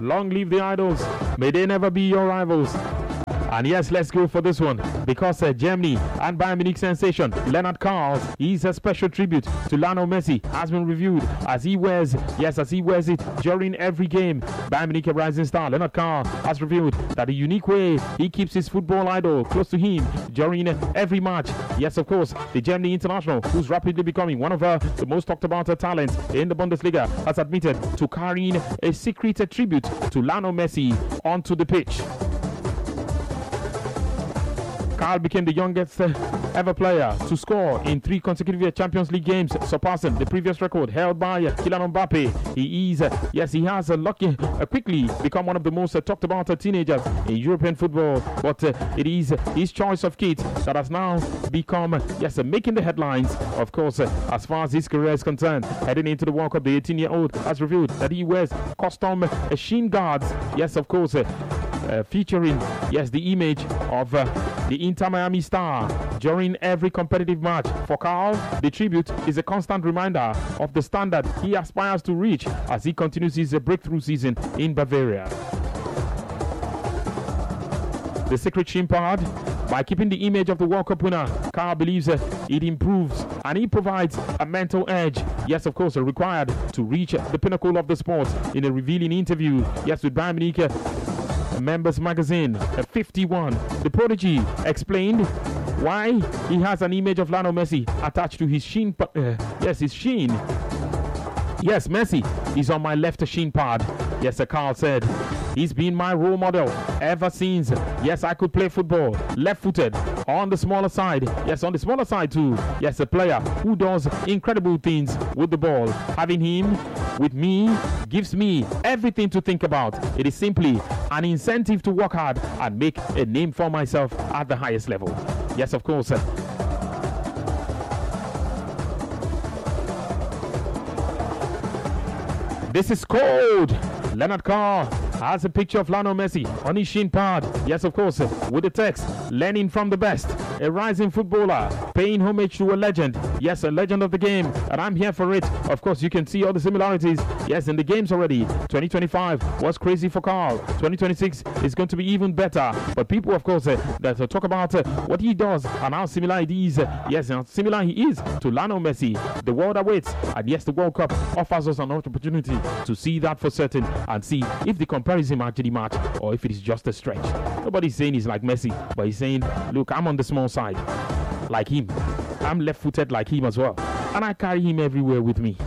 Long live the idols. May they never be your rivals. And yes, let's go for this one because Germany and Bayern Munich sensation Leonard Karls, his special tribute to Lionel Messi has been reviewed as he wears it during every game. Bayern Munich rising star Leonard Karl has revealed that the unique way he keeps his football idol close to him during every match. Yes, of course, the Germany international, who's rapidly becoming one of the most talked about talents in the Bundesliga, has admitted to carrying a secret tribute to Lionel Messi onto the pitch. Karl became the youngest ever player to score in 3 consecutive Champions League games, surpassing the previous record held by Kylian Mbappe. He has quickly become one of the most talked about teenagers in European football. But it is his choice of kit that has now become making the headlines. Of course, as far as his career is concerned, heading into the World Cup, the 18-year-old has revealed that he wears custom shin guards. Yes, of course. Featuring the image of the Inter Miami star during every competitive match. For Karl, the tribute is a constant reminder of the standard he aspires to reach as he continues his breakthrough season in Bavaria. The secret shin pad, by keeping the image of the World Cup winner, Karl believes it improves and it provides a mental edge. Yes, of course, required to reach the pinnacle of the sport. In a revealing interview, with Bayern Munich Members Magazine 51, the prodigy explained why he has an image of Lionel Messi attached to his shin. His shin. Yes, Messi is on my left shin pad. Yes, Karl said. He's been my role model ever since. Yes, I could play football left-footed on the smaller side. Yes, on the smaller side too. Yes, a player who does incredible things with the ball. Having him with me gives me everything to think about. It is simply an incentive to work hard and make a name for myself at the highest level. Yes, of course. This is cold. Leonard Karl has a picture of Lionel Messi on his shin pad. Yes, of course, with the text, learning from the best. A rising footballer, paying homage to a legend. Yes, a legend of the game, and I'm here for it. Of course, you can see all the similarities. Yes, in the games already. 2025 was crazy for Karl. 2026 is going to be even better. But people, of course, that talk about what he does and how similar it is. Yes, how similar he is to Lionel Messi. The world awaits, and yes, the World Cup offers us an opportunity to see that for certain and see if the comparison actually match or if it is just a stretch. Nobody's saying he's like Messi, but he's saying, look, I'm on the small side like him. I'm left-footed like him as well, and I carry him everywhere with me.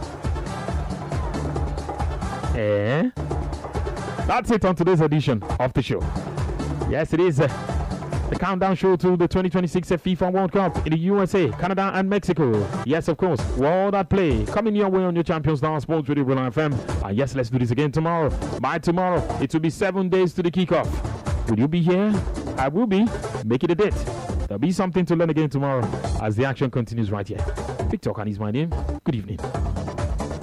That's it on today's edition of the show. Yes, it is the countdown show to the 2026 FIFA World Cup in the USA, Canada and Mexico. Yes, of course, World at Play coming your way on your Champions Now Sports Radio Real FM. And yes, let's do this again tomorrow. By tomorrow, it will be 7 days to the kickoff. Will you be here? I will be. Make it a date. There'll be something to learn again tomorrow as the action continues right here. Victor Khan is my name. Good evening.